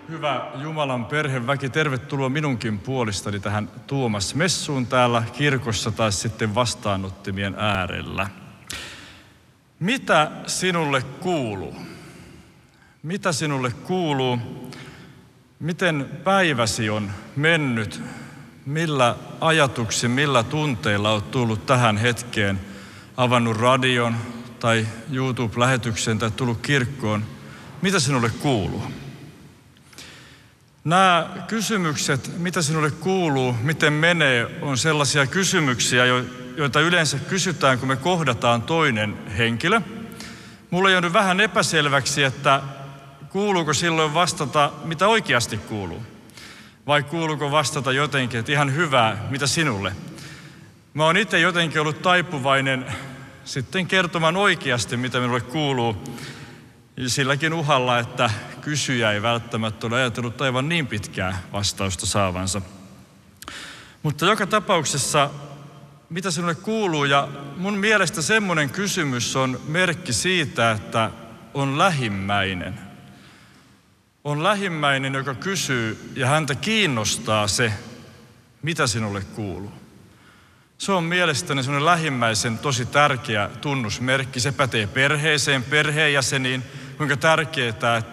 Hyvä Jumalan perheväki, tervetuloa minunkin puolestani tähän Tuomas-messuun täällä kirkossa tai sitten vastaanottimien äärellä. Mitä sinulle kuuluu? Mitä sinulle kuuluu? Miten päiväsi on mennyt? Millä ajatuksin, millä tunteilla olet tullut tähän hetkeen? Avannut radion tai YouTube-lähetyksen tai tullut kirkkoon? Mitä sinulle kuuluu? Nämä kysymykset, mitä sinulle kuuluu, miten menee, on sellaisia kysymyksiä, joita yleensä kysytään, kun me kohdataan toinen henkilö. Mulle on jäänyt vähän epäselväksi, että kuuluuko silloin vastata, mitä oikeasti kuuluu. Vai kuuluuko vastata jotenkin, että ihan hyvää, mitä sinulle. Mä oon itse jotenkin ollut taipuvainen sitten kertomaan oikeasti, mitä minulle kuuluu. Silläkin uhalla, että kysyjä ei välttämättä ole ajatellut aivan niin pitkää vastausta saavansa. Mutta joka tapauksessa, mitä sinulle kuuluu, ja mun mielestä semmoinen kysymys on merkki siitä, että on lähimmäinen. On lähimmäinen, joka kysyy ja häntä kiinnostaa se, mitä sinulle kuuluu. Se on mielestäni semmoinen lähimmäisen tosi tärkeä tunnusmerkki. Se pätee perheeseen, perheenjäseniin. Kuinka tärkeää,